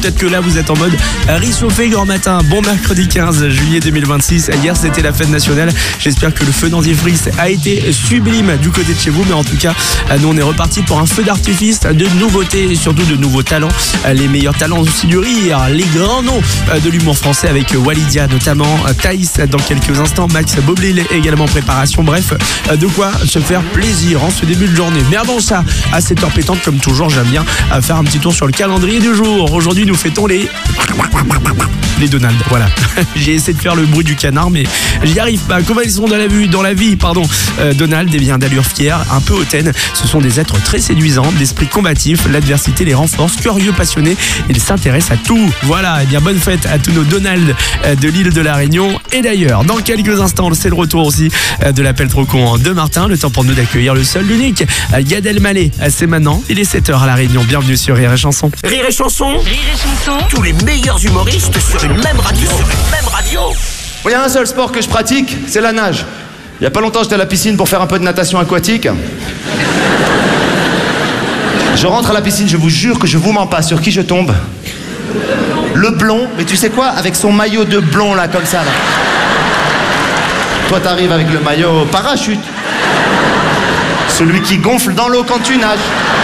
peut-être que là vous êtes en mode réchauffé grand matin. Bon mercredi 15 juillet 2026. Hier c'était la fête nationale. J'espère que le feu dentifrice a été sublime du côté de chez vous. Mais en tout cas, nous on est reparti pour un feu d'artifice, de nouveautés et surtout de nouveaux talents. Les meilleurs talents aussi du rire, les grands noms de l'humour français avec Walidia notamment, Thaïs dans quelques instants, Max Boblil également en préparation. Bref, de quoi se faire plaisir en ce début de journée. Mais avant ça, à cette heure pétante comme toujours, j'aime bien faire un petit tour sur le calendrier du jour. Aujourd'hui nous fêtons les Donald, voilà. J'ai essayé de faire le bruit du canard mais j'y arrive pas. Comment ils sont dans la vie, Donald est bien d'allure fière, un peu hautaine. Ce sont des êtres très séduisants, d'esprit combatif. L'adversité les renforce, curieux, passionnés. Ils s'intéressent à tout. Voilà, et bien bonne fête à tous nos Donald de l'île de la Réunion. Et d'ailleurs, dans quelques instants, c'est le retour aussi de l'appel trop con de Martin. Le temps pour nous d'accueillir le seul, l'unique, Gad Elmaleh. C'est maintenant, il est 7h à la Réunion. Bienvenue sur Rire et Chanson. Rire et Chanson. Rire et Chanson. Tous les meilleurs humoristes sur une même radio. Il y a un seul sport que je pratique, c'est la nage. Il y a pas longtemps, j'étais à la piscine pour faire un peu de natation aquatique. Je rentre à la piscine, je vous jure que je vous mens pas. Sur qui je tombe? Le blond, mais tu sais quoi? Avec son maillot de blond là, comme ça là. Toi t'arrives avec le maillot parachute. Celui qui gonfle dans l'eau quand tu nages.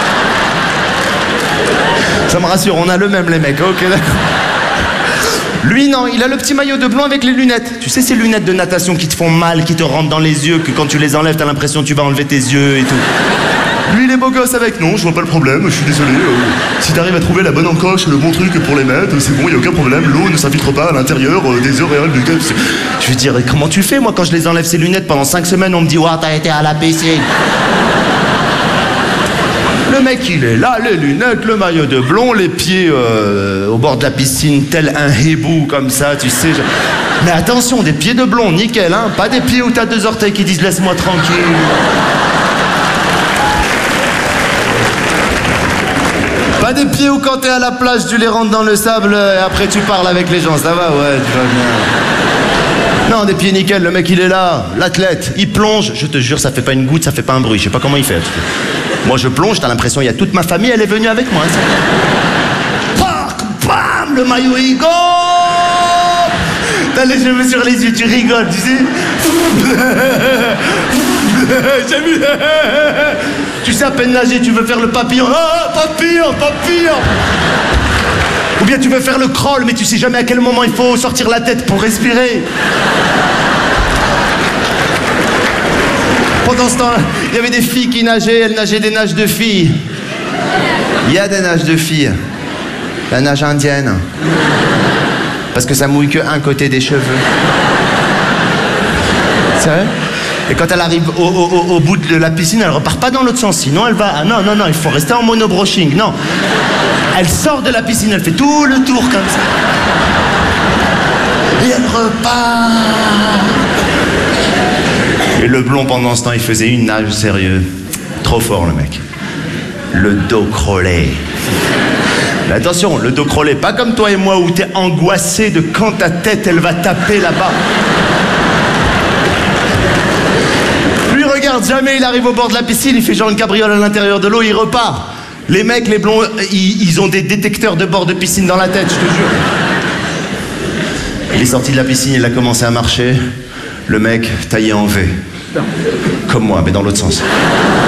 Ça me rassure, on a le même les mecs, ok d'accord. Lui non, il a le petit maillot de blanc avec les lunettes. Tu sais ces lunettes de natation qui te font mal, qui te rentrent dans les yeux, que quand tu les enlèves t'as l'impression que tu vas enlever tes yeux et tout. Lui il est beau gosse avec. Non, je vois pas le problème, je suis désolé. Si t'arrives à trouver la bonne encoche, le bon truc pour les mettre, c'est bon, y a aucun problème. L'eau ne s'infiltre pas à l'intérieur des auréoles du gars. Je veux dire, comment tu fais? Moi quand je les enlève ces lunettes pendant 5 semaines, on me dit ouah t'as été à la piscine. Le mec il est là, les lunettes, le maillot de blond, les pieds au bord de la piscine tel un hibou comme ça, tu sais. Mais attention, des pieds de blond, nickel, hein. Pas des pieds où t'as 2 orteils qui disent laisse-moi tranquille. Pas des pieds où quand t'es à la plage tu les rentres dans le sable et après tu parles avec les gens, ça va? Ouais, tu vas bien. Non, des pieds nickel, le mec il est là, l'athlète, il plonge, je te jure ça fait pas une goutte, ça fait pas un bruit, je sais pas comment il fait. Moi je plonge, t'as l'impression il y a toute ma famille, elle est venue avec moi. Pac, bam, le maillot il go. T'as les cheveux sur les yeux, tu rigoles, tu sais. J'ai vu. Tu sais à peine nager, tu veux faire le papillon. Ah, papillon. Ou bien tu veux faire le crawl, mais tu sais jamais à quel moment il faut sortir la tête pour respirer. Pendant ce temps, il y avait des filles qui nageaient, elles nageaient des nages de filles. Il y a des nages de filles. La nage indienne. Parce que ça mouille que un côté des cheveux. C'est vrai? Et quand elle arrive au bout de la piscine, elle repart pas dans l'autre sens. Sinon, elle va... Ah non, il faut rester en monobroching. Non. Elle sort de la piscine, elle fait tout le tour comme ça. Et elle repart. Et le blond, pendant ce temps, il faisait une nage sérieux. Trop fort, le mec. Le dos crawlé. Mais attention, le dos crawlé, pas comme toi et moi où t'es angoissé de quand ta tête, elle va taper là-bas. Lui, regarde, jamais il arrive au bord de la piscine, il fait genre une cabriole à l'intérieur de l'eau, il repart. Les mecs, les blonds, ils ont des détecteurs de bord de piscine dans la tête, je te jure. Il est sorti de la piscine, il a commencé à marcher. Le mec, taillé en V. Comme moi, mais dans l'autre sens.